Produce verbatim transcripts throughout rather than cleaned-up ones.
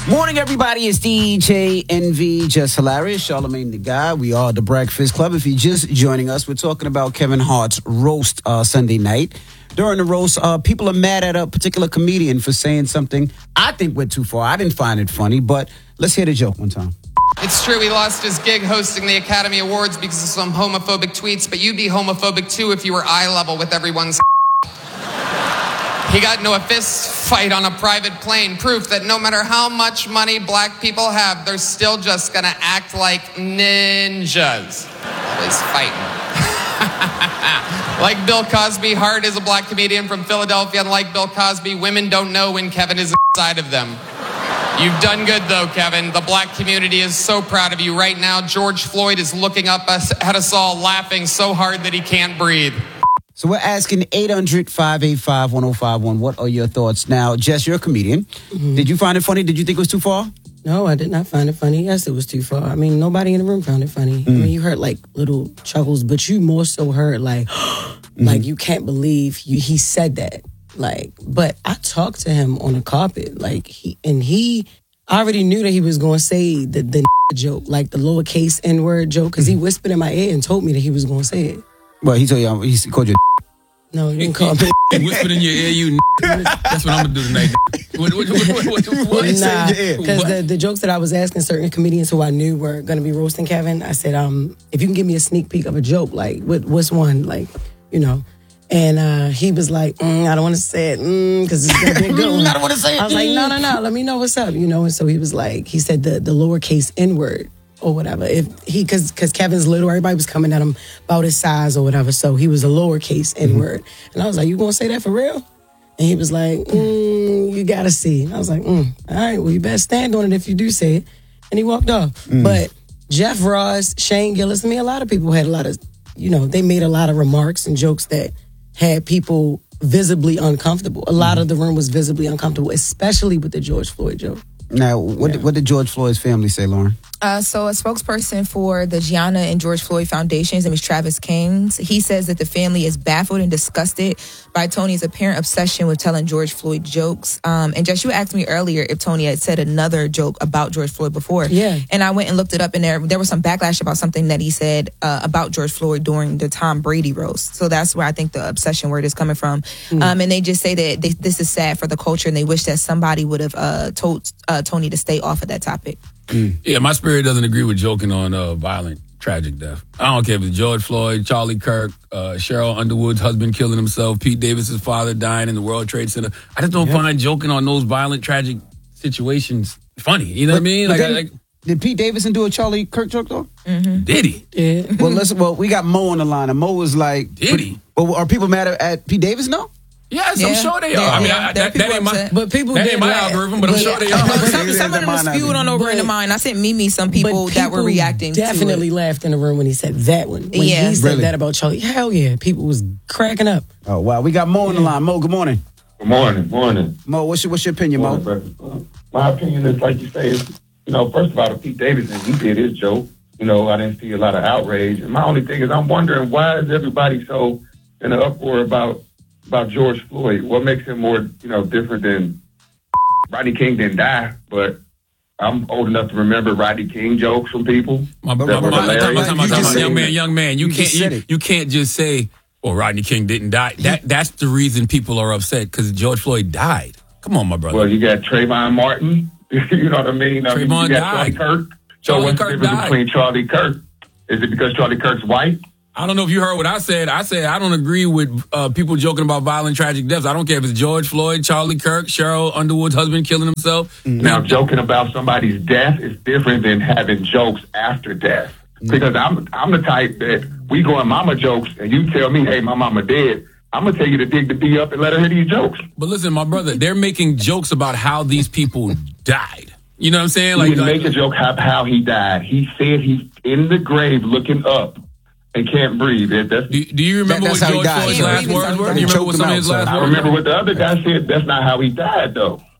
Morning, everybody. It's D J Envy, Just Hilarious, Charlamagne the Guy. We are the Breakfast Club. If you're just joining us, we're talking about Kevin Hart's roast uh, Sunday night. During the roast, uh, people are mad at a particular comedian for saying something I think went too far. I didn't find it funny, but let's hear the joke one time. It's true he lost his gig hosting the Academy Awards because of some homophobic tweets, but you'd be homophobic too if you were eye level with everyone's. He got into a fist fight on a private plane, proof that no matter how much money black people have, they're still just gonna act like ninjas. Always fighting. Like Bill Cosby, Hart is a black comedian from Philadelphia, and like Bill Cosby, women don't know when Kevin is inside of them. You've done good, though, Kevin. The black community is so proud of you. Right now, George Floyd is looking up at us all, laughing so hard that he can't breathe. So we're asking eight hundred, five eight five, one oh five one, what are your thoughts? Now, Jess, you're a comedian. Mm-hmm. Did you find it funny? Did you think it was too far? No, I did not find it funny. Yes, it was too far. I mean, nobody in the room found it funny. Mm. I mean, you heard like little chuckles, but you more so heard like, mm-hmm. like you can't believe you, he said that. Like, but I talked to him on the carpet, like he, and he, I already knew that he was going to say the, the joke, like the lowercase N-word joke, because he whispered in my ear and told me that he was going to say it. Well, he told you, he called you. No, he didn't call me. He whispered in your ear, you. That's what I'm gonna do tonight. What? What? What? What? What? What? Nah, because the, the jokes that I was asking certain comedians who I knew were gonna be roasting Kevin, I said, um, if you can give me a sneak peek of a joke, like what? What's one? Like, you know. And uh, he was like, mm, I don't want to say it, because mm, it's gonna be a good one. I don't want to say it. I was like, no, no, no. Let me know what's up, you know. And so he was like, he said the the lowercase N word. Or whatever. If he, cause, cause Kevin's little, everybody was coming at him about his size or whatever. So he was a lowercase N word. Mm-hmm. And I was like, you gonna say that for real? And he was like, mm, you gotta see. And I was like, mm, all right, well, you better stand on it if you do say it. And he walked off. Mm. But Jeff Ross, Shane Gillis, I mean, a lot of people had a lot of, you know, they made a lot of remarks and jokes that had people visibly uncomfortable. A lot mm. of the room was visibly uncomfortable, especially with the George Floyd joke. Now, what, yeah. did, what did George Floyd's family say, Lauren? Uh, so a spokesperson for the Gianna and George Floyd Foundation, his name is Travis Kings. He says that the family is baffled and disgusted by Tony's apparent obsession with telling George Floyd jokes. Um, and Jess, you asked me earlier if Tony had said another joke about George Floyd before. Yeah. And I went and looked it up, and there there was some backlash about something that he said uh, about George Floyd during the Tom Brady roast. So that's where I think the obsession word is coming from. Mm. Um, and they just say that they, this is sad for the culture, and they wish that somebody would have uh, told uh, Tony to stay off of that topic. Mm. Yeah, my spirit doesn't agree with joking on uh, violent, tragic death. I don't care if it's George Floyd, Charlie Kirk, uh, Cheryl Underwood's husband killing himself, Pete Davis's father dying in the World Trade Center. I just don't yeah. find joking on those violent, tragic situations funny. You know but, what I mean? Like, then, like, did Pete Davidson do a Charlie Kirk joke though? Mm-hmm. Did he? Yeah. Well, listen. Well, we got Mo on the line, and Mo was like, "Did he?" Well, are people mad at, at Pete Davidson? No. Yes, yeah. I'm sure they are. Yeah, I mean, yeah. I, that, that ain't my, but people that did ain't my laugh. algorithm, but I'm sure they are. some, some of them were spewed on over in the mind. I sent Mimi some people, people that were reacting to it. Definitely laughed in the room when he said that one. When yeah. he said really? that about Charlie, hell yeah, people was cracking up. Oh, wow. We got Mo on the line. Mo, good morning. Good morning, morning. Mo, what's your, what's your opinion, Mo? Morning, my opinion is, like you say, is, you know, first of all, Pete Davidson, he did his joke. You know, I didn't see a lot of outrage. And my only thing is I'm wondering, why is everybody so in an uproar about about George Floyd? What makes him more, you know, different than Rodney King didn't die, but I'm old enough to remember Rodney King jokes from people. My, my, my, my, my, my, my, young man, young man, you, you can't you, you can't just say, "Well, Rodney King didn't die." That that's the reason people are upset, because George Floyd died. Come on, my brother. Well, you got Trayvon Martin. You know what I mean? I Trayvon mean, you got died. Charlie Kirk. So Charlie what's Kirk the difference died. between Charlie Kirk? Is it because Charlie Kirk's white? I don't know if you heard what I said. I said I don't agree with uh, people joking about violent, tragic deaths. I don't care if it's George Floyd, Charlie Kirk, Cheryl Underwood's husband killing himself. Mm-hmm. Now, joking about somebody's death is different than having jokes after death. Mm-hmm. Because I'm I'm the type that we go in mama jokes and you tell me, hey, my mama dead. I'm going to tell you to dig the bee up and let her hear these jokes. But listen, my brother, they're making jokes about how these people died. You know what I'm saying? He Like, didn't like, make a joke how, how he died. He said he's in the grave looking up and can't breathe. That, that's, do, do you remember that, what George Floyd's last words were? Do you remember what some of his last I words remember were? what the other guy said. That's not how he died, though.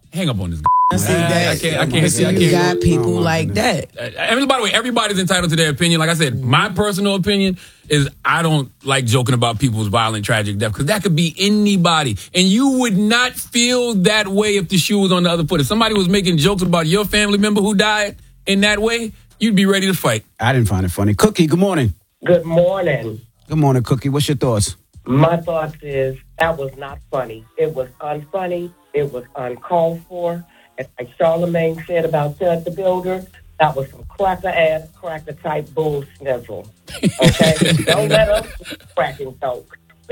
hang up on this. I see I, that. I can't. I can't. So I you got can't. people Oh, my like goodness. that. Uh, by the way, everybody's entitled to their opinion. Like I said, my personal opinion is I don't like joking about people's violent, tragic death because that could be anybody. And you would not feel that way if the shoe was on the other foot. If somebody was making jokes about your family member who died in that way, you'd be ready to fight. I didn't find it funny. Cookie, good morning. Good morning. Good morning, Cookie. What's your thoughts? My thoughts is that was not funny. It was unfunny. It was uncalled for. As like Charlamagne said about Ted the Builder, that was some cracker-ass, cracker-type bull snizzle. Okay? Don't let us get the cracking joke.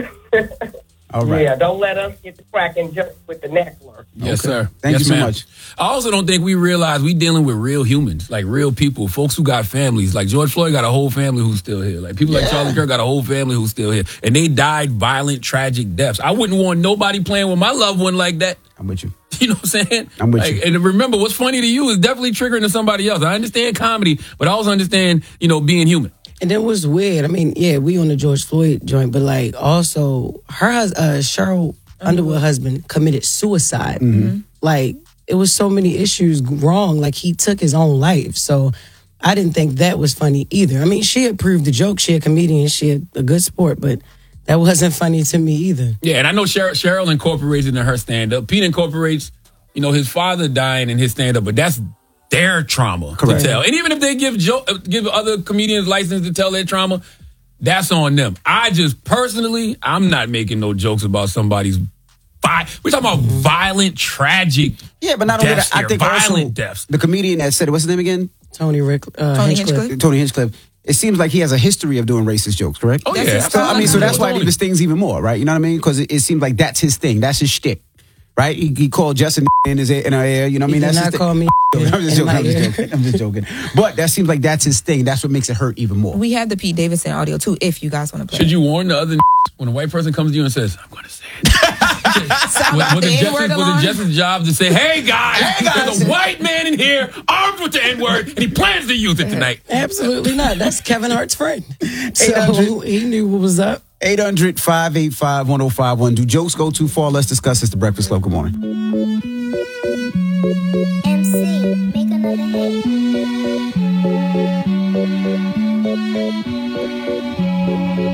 All right. Yeah, don't let us get the cracking joke with the neckler. Yes, Okay. sir. Thank yes, you so ma'am. much. I also don't think we realize we dealing with real humans, like real people, folks who got families. Like George Floyd got a whole family who's still here. Like people like Charlie Kirk got a whole family who's still here. And they died violent, tragic deaths. I wouldn't want nobody playing with my loved one like that. I'm with you. You know what I'm saying? I'm with like, you. And remember, what's funny to you is definitely triggering to somebody else. I understand comedy, but I also understand, you know, being human. And then what's weird, I mean, yeah, we on the George Floyd joint, but like also her hus- uh, Cheryl Underwood husband committed suicide. Mm-hmm. Like it was so many issues wrong. Like he took his own life. So I didn't think that was funny either. I mean, she approved the joke. She a comedian. She a, a good sport, but that wasn't funny to me either. Yeah, and I know Cheryl, Cheryl incorporates it in her stand-up. Pete incorporates, you know, his father dying in his stand-up, but that's their trauma Correct. to tell. And even if they give jo- uh, give other comedians license to tell their trauma, that's on them. I just personally, I'm not making no jokes about somebody's vi- We're talking about violent, tragic Yeah, but not only deaths that, I here, think violent also deaths. the comedian that said it, what's his name again? Tony Rick, uh, Tony Hinchcliffe. Hinchcliffe? Tony Hinchcliffe. It seems like he has a history of doing racist jokes, correct? Oh, That's yeah. his So, I mean, so that's why it Totally. even stings even more, right? You know what I mean? Because it, it seems like that's his thing. That's his shtick, right? He, he called Justin in his in our ear. You know what I mean? He did That's not his call thing. me I'm just in joking. my I'm just ear. joking. I'm just joking. But that seems like that's his thing. That's what makes it hurt even more. We have the Pete Davidson audio too, if you guys want to play. Should you warn the other when a white person comes to you and says, I'm going to say it? Sound Was, like was, the it N-word Justin's, was alarm? it Justin's job to say, hey guys, Hey, guys. there's a white man in here armed with the N-word and he plans to use it tonight. Absolutely not. That's Kevin Hart's friend. So eight hundred he knew what was up. eight hundred, five eight five, one oh five one. Do jokes go too far? Let's discuss this. The Breakfast Club. Good morning. M C, make another hit.